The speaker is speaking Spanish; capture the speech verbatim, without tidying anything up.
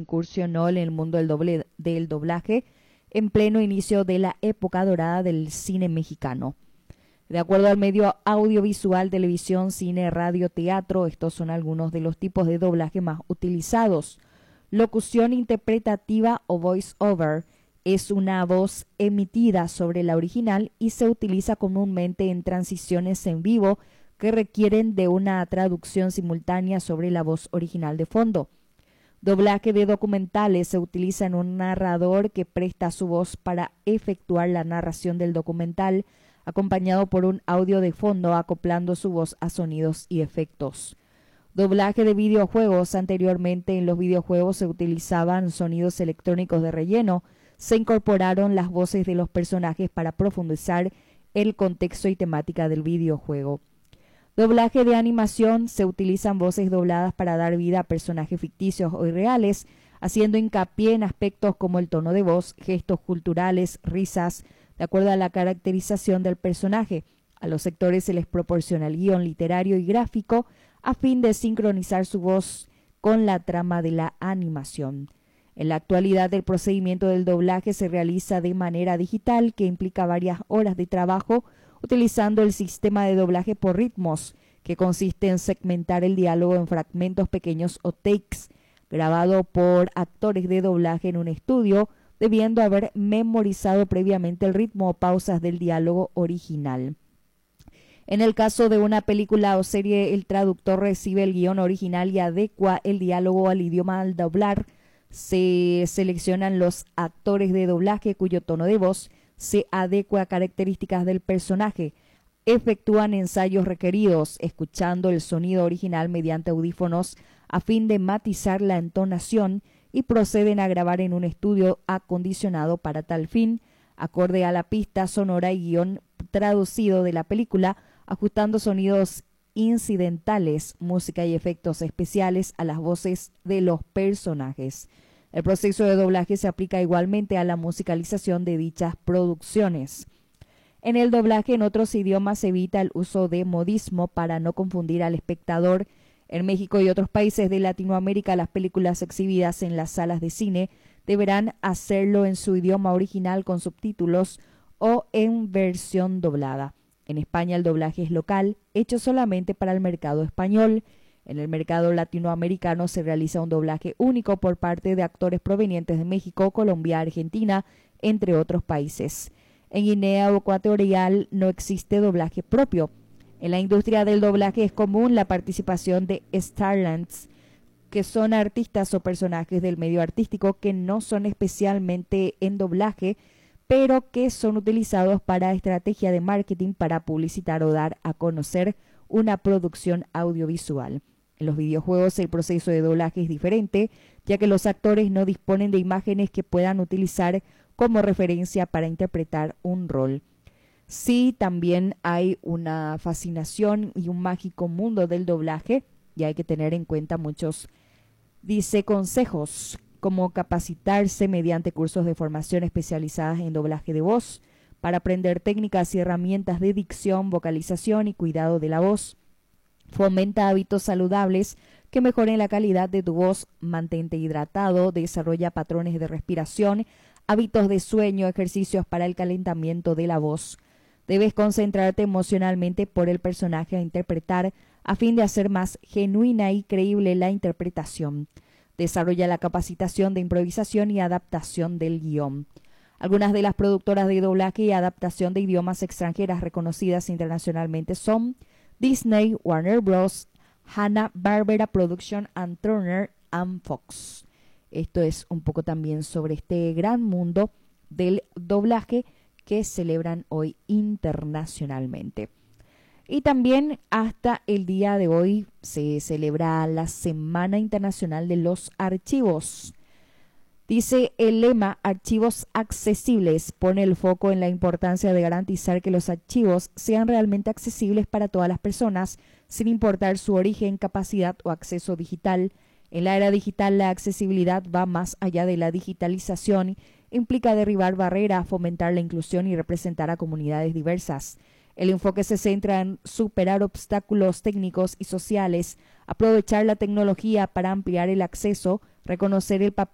incursionó en el mundo del, doble, del doblaje en pleno inicio de la época dorada del cine mexicano. De acuerdo al medio audiovisual, televisión, cine, radio, teatro, estos son algunos de los tipos de doblaje más utilizados. Locución interpretativa o voice-over es una voz emitida sobre la original y se utiliza comúnmente en transiciones en vivo que requieren de una traducción simultánea sobre la voz original de fondo. Doblaje de documentales se utiliza en un narrador que presta su voz para efectuar la narración del documental, acompañado por un audio de fondo acoplando su voz a sonidos y efectos. Doblaje de videojuegos. Anteriormente en los videojuegos se utilizaban sonidos electrónicos de relleno. Se incorporaron las voces de los personajes para profundizar el contexto y temática del videojuego. Doblaje de animación. Se utilizan voces dobladas para dar vida a personajes ficticios o irreales, haciendo hincapié en aspectos como el tono de voz, gestos culturales, risas, de acuerdo a la caracterización del personaje. A los sectores se les proporciona el guión literario y gráfico a fin de sincronizar su voz con la trama de la animación. En la actualidad, el procedimiento del doblaje se realiza de manera digital, que implica varias horas de trabajo utilizando el sistema de doblaje por ritmos, que consiste en segmentar el diálogo en fragmentos pequeños o takes, grabado por actores de doblaje en un estudio, debiendo haber memorizado previamente el ritmo o pausas del diálogo original. En el caso de una película o serie, el traductor recibe el guión original y adecua el diálogo al idioma al doblar. Se seleccionan los actores de doblaje cuyo tono de voz se adecua a características del personaje. Efectúan ensayos requeridos, escuchando el sonido original mediante audífonos a fin de matizar la entonación, y proceden a grabar en un estudio acondicionado para tal fin, acorde a la pista sonora y guión traducido de la película, ajustando sonidos incidentales, música y efectos especiales a las voces de los personajes. El proceso de doblaje se aplica igualmente a la musicalización de dichas producciones. En el doblaje en otros idiomas se evita el uso de modismo para no confundir al espectador. En México y otros países de Latinoamérica, las películas exhibidas en las salas de cine deberán hacerlo en su idioma original con subtítulos o en versión doblada. En España el doblaje es local, hecho solamente para el mercado español. En el mercado latinoamericano se realiza un doblaje único por parte de actores provenientes de México, Colombia, Argentina, entre otros países. En Guinea Ecuatorial no existe doblaje propio. En la industria del doblaje es común la participación de starlets, que son artistas o personajes del medio artístico que no son especialmente en doblaje, pero que son utilizados para estrategia de marketing para publicitar o dar a conocer una producción audiovisual. En los videojuegos el proceso de doblaje es diferente, ya que los actores no disponen de imágenes que puedan utilizar como referencia para interpretar un rol. Sí, también hay una fascinación y un mágico mundo del doblaje, y hay que tener en cuenta muchos, dice, consejos, como capacitarse mediante cursos de formación especializadas en doblaje de voz, para aprender técnicas y herramientas de dicción, vocalización y cuidado de la voz. Fomenta hábitos saludables que mejoren la calidad de tu voz, mantente hidratado, desarrolla patrones de respiración, hábitos de sueño, ejercicios para el calentamiento de la voz. Debes concentrarte emocionalmente por el personaje a interpretar a fin de hacer más genuina y creíble la interpretación. Desarrolla la capacitación de improvisación y adaptación del guión. Algunas de las productoras de doblaje y adaptación de idiomas extranjeras reconocidas internacionalmente son Disney, Warner Bros., Hanna-Barbera Production and Turner and Fox. Esto es un poco también sobre este gran mundo del doblaje que celebran hoy internacionalmente. Y también hasta el día de hoy se celebra la Semana Internacional de los Archivos. Dice el lema Archivos Accesibles, pone el foco en la importancia de garantizar que los archivos sean realmente accesibles para todas las personas, sin importar su origen, capacidad o acceso digital. En la era digital, la accesibilidad va más allá de la digitalización, implica derribar barreras, fomentar la inclusión y representar a comunidades diversas. El enfoque se centra en superar obstáculos técnicos y sociales, aprovechar la tecnología para ampliar el acceso, reconocer el papel